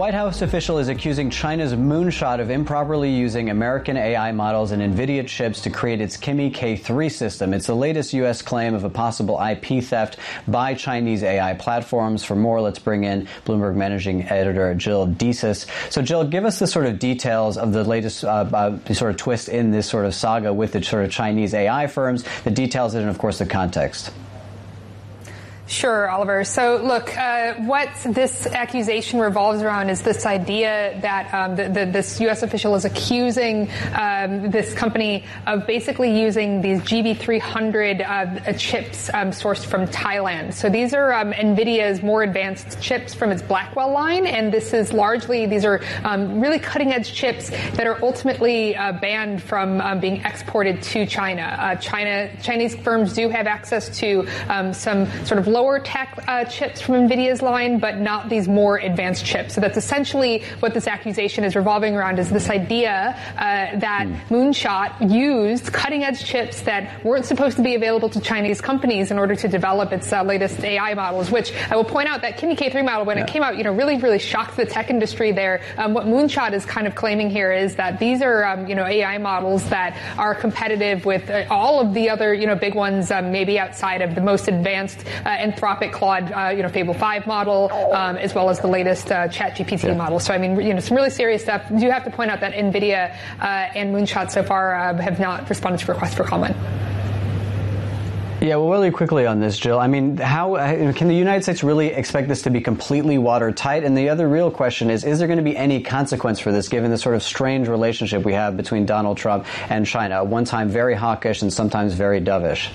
White House official is accusing China's Moonshot of improperly using American AI models and NVIDIA chips to create its Kimi K3 system. It's the latest U.S. claim of a possible IP theft by Chinese AI platforms. For more, let's bring in Bloomberg managing editor Jill Desus. So, Jill, give us the sort of details of the latest sort of twist in this sort of saga with the sort of Chinese AI firms, the details and, of course, the context. Sure, Oliver. So, look, what this accusation revolves around is this idea that this U.S. official is accusing this company of basically using these GB300 chips sourced from Thailand. So these are NVIDIA's more advanced chips from its Blackwell line, and these are really cutting-edge chips that are ultimately banned from being exported to China. Chinese firms do have access to some sort of lower tech chips from NVIDIA's line, but not these more advanced chips. So that's essentially what this accusation is revolving around, is this idea that Moonshot used cutting-edge chips that weren't supposed to be available to Chinese companies in order to develop its latest AI models, which I will point out that Kimi K3 model, when it came out, really shocked the tech industry there. What Moonshot is kind of claiming here is that these are, AI models that are competitive with all of the other, big ones, maybe outside of the most advanced Anthropic Claude, Fable 5 model, as well as the latest ChatGPT model. So, I mean, some really serious stuff. You do have to point out that NVIDIA and Moonshot so far have not responded to requests for comment. Yeah, well, really quickly on this, Jill. I mean, how can the United States really expect this to be completely watertight? And the other real question is there going to be any consequence for this, given the sort of strange relationship we have between Donald Trump and China, at one time very hawkish and sometimes very dovish?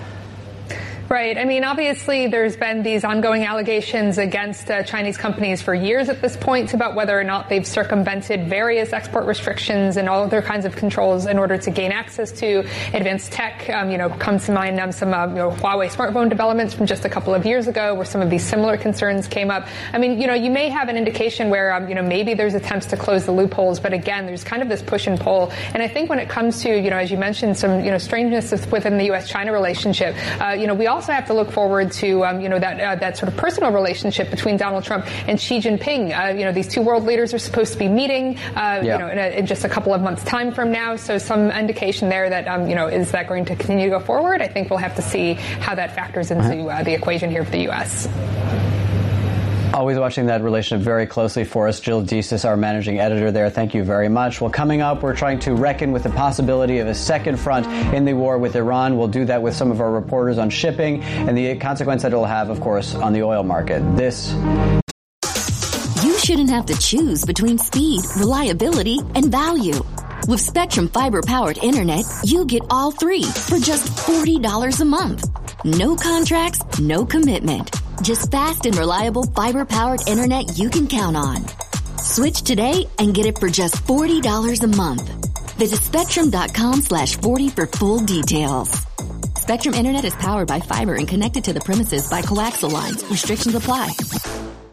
Right. I mean, obviously, there's been these ongoing allegations against Chinese companies for years at this point about whether or not they've circumvented various export restrictions and all other kinds of controls in order to gain access to advanced tech. Comes to mind some Huawei smartphone developments from just a couple of years ago, where some of these similar concerns came up. I mean, you may have an indication where, maybe there's attempts to close the loopholes, but again, there's kind of this push and pull. And I think when it comes to, as you mentioned, some, strangeness within the U.S.-China relationship, we also have to look forward to, that sort of personal relationship between Donald Trump and Xi Jinping. These two world leaders are supposed to be meeting, in just a couple of months' time from now. So some indication there that, is that going to continue to go forward? I think we'll have to see how that factors into the equation here for the U.S. Always watching that relationship very closely for us. Jill Desus, our managing editor there. Thank you very much. Well, coming up, we're trying to reckon with the possibility of a second front in the war with Iran. We'll do that with some of our reporters on shipping and the consequence that it'll have, of course, on the oil market. You shouldn't have to choose between speed, reliability, and value. With Spectrum Fiber-powered internet, you get all three for just $40 a month. No contracts, no commitment. Just fast and reliable fiber-powered internet you can count on. Switch today and get it for just $40 a month. Visit Spectrum.com/40 for full details. Spectrum Internet is powered by fiber and connected to the premises by coaxial lines. Restrictions apply.